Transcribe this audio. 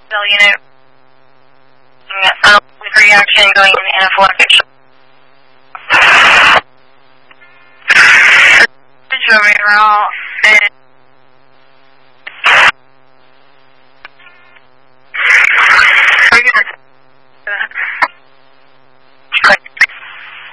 unit with reaction going in anaphylactic shock. Romero and